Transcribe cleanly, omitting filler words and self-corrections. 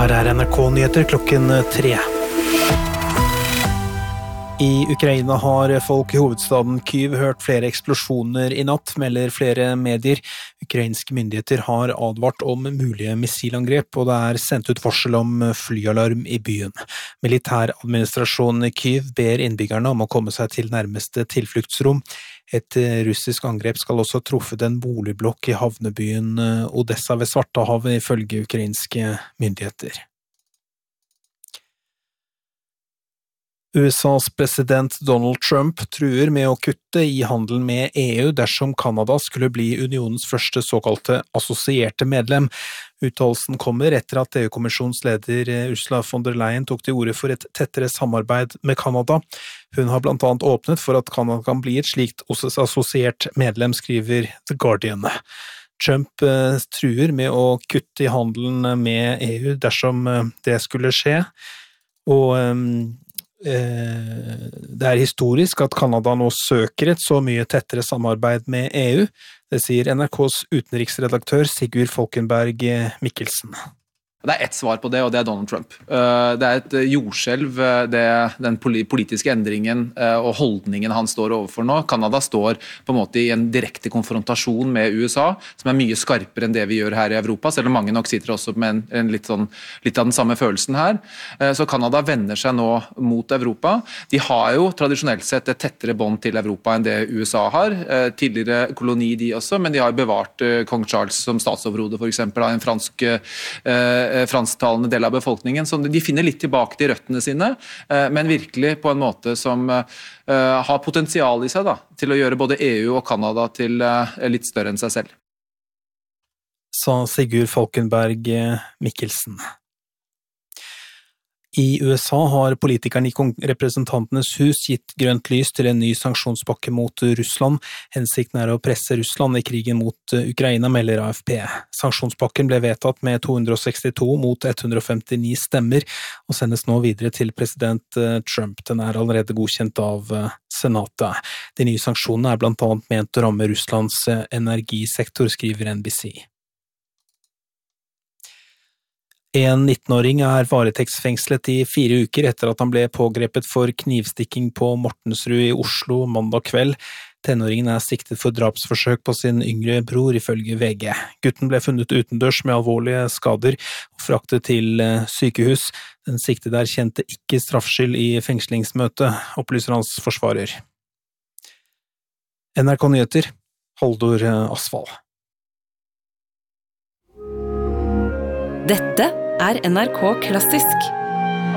Her NRK-nyheter klokken 3. I Ukraina har folk i hovedstaden Kyiv hørt flere eksplosjoner i natt, melder flere medier. Ukrainske myndigheter har advart om mulige missilangrep, og det er sendt ut varsel om flyalarm i byen. Militæradministrasjonen i Kyiv ber innbyggerne om å komme seg til nærmeste tilfluktsrom. Et russisk angrep skal også ha truffet en boligblokk i havnebyen Odessa ved Svartehavet, ifølge ukrainske myndigheter. USAs president Donald Trump truer med å kutte i handelen med EU dersom Kanada skulle bli unionens første såkalte assosierte medlem. Uttalelsen kommer etter at EU-kommisjonens leder Ursula von der Leyen tok til orde for et tettere samarbeid med Kanada. Hun har blant annet åpnet for at Kanada kan bli et slikt assosiert medlem, skriver The Guardian. Trump truer med å kutte i handelen med EU dersom det skulle skje, og det er historisk at Kanada nå søker et så mye tettere samarbeid med EU, det sier NRKs utenriksredaktør Sigurd Falkenberg Mikkelsen. Det er ett svar på det, og det er Donald Trump. Det er et jordskjelv, den politiske endringen og holdningen han står overfor nå. Kanada står på en måte i en direkte konfrontasjon med USA, som er mye skarpere enn det vi gjør her i Europa, selv om mange nok sitter også med litt av den samme følelsen her. Så Kanada vender seg nå mot Europa. De har jo tradisjonelt sett et tettere bånd til Europa enn det USA har. Tidligere koloni de også, men de har bevart kong Charles som statsoverhode, for eksempel, av en fransktalende del av befolkningen, så de finner litt tilbake til røttene sine, men virkelig på en måte som har potensial i seg til å gjøre både EU og Kanada til litt større enn seg selv. Sa Sigurd Falkenberg Mikkelsen. I USA har politikerne i representantenes hus gitt grønt lys til en ny sanksjonspakke mot Russland. Hensikten er å presse Russland i krigen mot Ukraina, melder AFP. Sanksjonspakken ble vedtatt med 262 mot 159 stemmer, og sendes nå videre til president Trump. Den er allerede godkjent av Senatet. De nye sanksjonene er blant annet ment å ramme Russlands energisektor, skriver NBC. En 19-åring er varetektsfengslet i 4 uker etter at han ble pågrepet for knivstikking på Mortensrud i Oslo mandag kveld. Tenåringen er siktet for drapsforsøk på sin yngre bror, ifølge VG. Gutten ble funnet utendørs med alvorlige skader og fraktet til sykehus. Den siktede erkjente ikke straffskyld i fengslingsmøtet, opplyser hans forsvarer. NRK Nyheter, Haldor Asfald. Dette er NRK Klassisk.